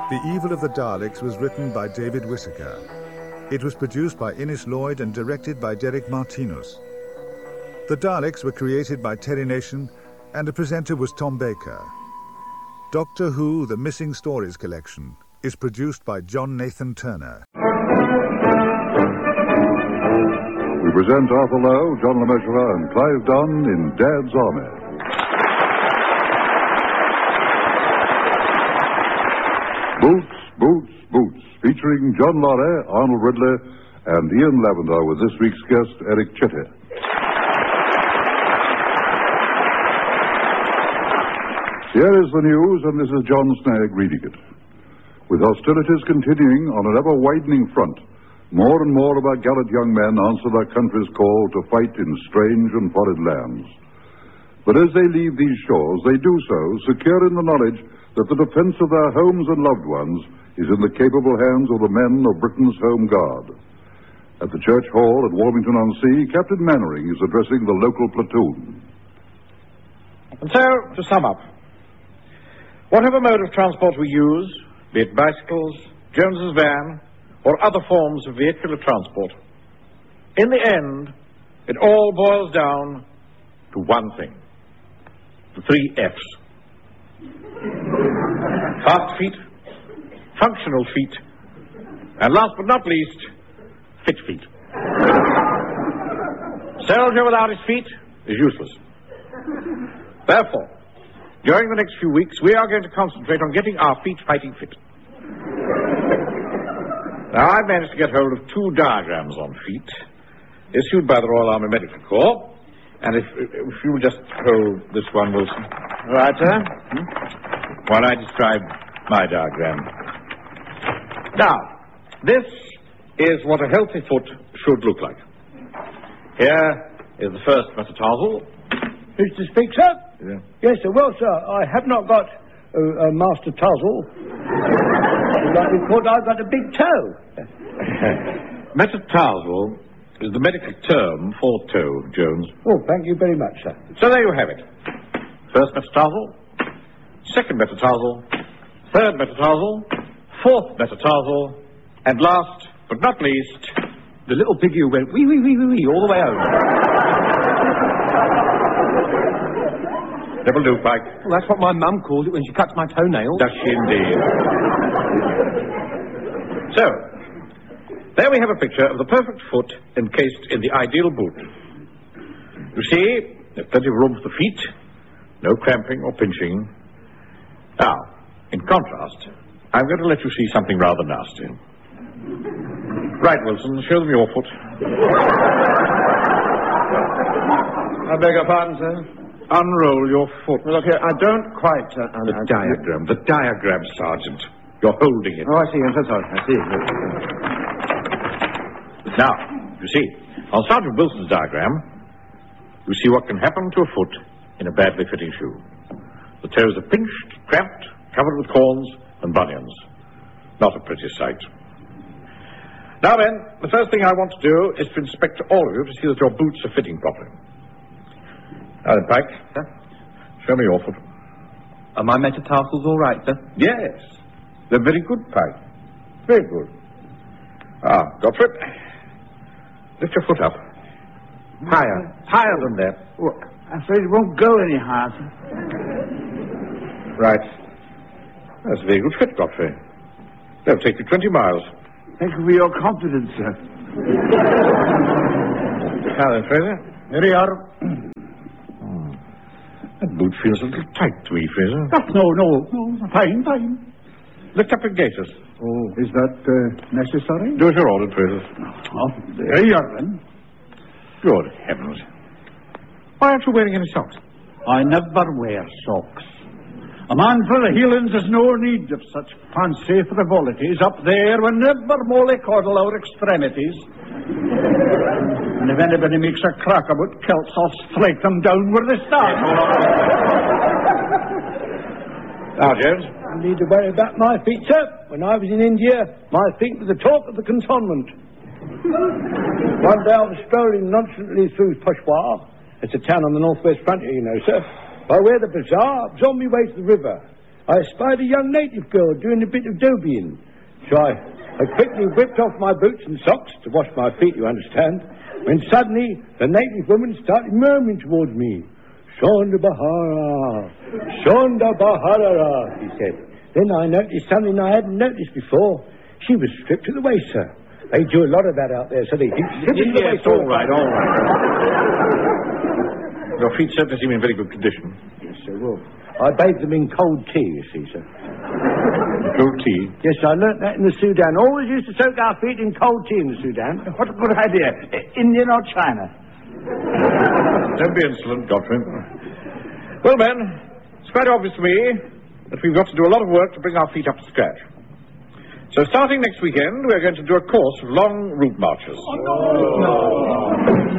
The Evil of the Daleks was written by David Whittaker. It was produced by Innes Lloyd and directed by Derek Martinus. The Daleks were created by Terry Nation, and the presenter was Tom Baker. Doctor Who, The Missing Stories Collection is produced by John Nathan Turner. We present Arthur Lowe, John LeMessurier, and Clive Dunn in Dad's Army. Boots, Boots, Boots, featuring John Laurie, Arnold Ridley, and Ian Lavender with this week's guest, Eric Chitty. Here is the news, and this is John Snagg reading it. With hostilities continuing on an ever-widening front, more and more of our gallant young men answer their country's call to fight in strange and foreign lands. But as they leave these shores, they do so secure in the knowledge that the defense of their homes and loved ones is in the capable hands of the men of Britain's Home Guard. At the Church Hall at Warmington-on-Sea, Captain Mannering is addressing the local platoon. And so, to sum up, whatever mode of transport we use, be it bicycles, Jones's van, or other forms of vehicular transport, in the end, it all boils down to one thing. The 3 F's. Fast feet, functional feet, and last but not least, fit feet. Soldier without his feet is useless. Therefore, during the next few weeks, we are going to concentrate on getting our feet fighting fit. Now, I've managed to get hold of 2 diagrams on feet, issued by the Royal Army Medical Corps. And if you will just hold this one, Wilson. Right, sir. While I describe my diagram. Now, this is what a healthy foot should look like. Here is the first metatarsal. Is to speak, sir? Yeah. Yes, sir. Well, sir, I have not got a master tarsal. Like report, I've got a big toe. Metatarsal is the medical term for toe, Jones. Oh, thank you very much, sir. So there you have it. First metatarsal, second metatarsal, third metatarsal, fourth metatarsal, and last but not least, the little piggy who went wee, wee, wee, wee, wee all the way home. That'll do, Pike. Well, that's what my mum called it when she cuts my toenails. Does she indeed? So, there we have a picture of the perfect foot encased in the ideal boot. You see, there's plenty of room for the feet, no cramping or pinching. Now, in contrast, I'm going to let you see something rather nasty. Right, Wilson, show them your foot. I beg your pardon, sir? Unroll your foot. Well, look here, I don't quite... The diagram, Sergeant. You're holding it. Oh, I see. I'm so sorry. I see. Now, you see, on Sergeant Wilson's diagram, you see what can happen to a foot in a badly fitting shoe. The toes are pinched, cramped, covered with corns and bunions. Not a pretty sight. Now then, the first thing I want to do is to inspect all of you to see that your boots are fitting properly. Now then, Pike, Sir? show me your foot. Are my metatarsals all right, sir? Yes, they're very good, Pike. Very good. Ah, Gottfried, lift your foot up. Higher than that. Well, I'm afraid it won't go any higher, sir. Right. That's a very good fit, Godfrey. That'll take you 20 miles. Thank you for your confidence, sir. Now then, Fraser. Here we are. That boot feels a little tight to me, Fraser. No. Fine. Lift up your gaiters. Oh, is that necessary? Do as you're ordered, Fraser. Oh, there you are, then. Good heavens. Why aren't you wearing any socks? I never wear socks. A man for the healings has no need of such fancy frivolities. Up there will never mollycoddle our extremities. And if anybody makes a crack about kilts, I'll strike them down where they stand. Now, Jones. I need to worry about my feet, sir. When I was in India, my feet were the talk of the cantonment. One day I was strolling nonchalantly through Peshawar. It's a town on the northwest frontier, you know, sir. By way of the bazaar, I was on my way to the river. I spied a young native girl doing a bit of dobying. So I quickly whipped off my boots and socks to wash my feet, you understand, when suddenly the native woman started murmuring towards me. Shonda Bahara, Shonda Bahara, she said. Then I noticed something I hadn't noticed before. She was stripped to the waist, sir. They do a lot of that out there, so they do strip to the waist. All right. Your feet certainly seem in very good condition. Yes, sir, well, I bathed them in cold tea, you see, sir. Cold tea? Yes, I learnt that in the Sudan. Always used to soak our feet in cold tea in the Sudan. What a good idea. Indian or China? Don't be insolent, Godfrey. Well, men, it's quite obvious to me that we've got to do a lot of work to bring our feet up to scratch. So starting next weekend, we're going to do a course of long route marches. No.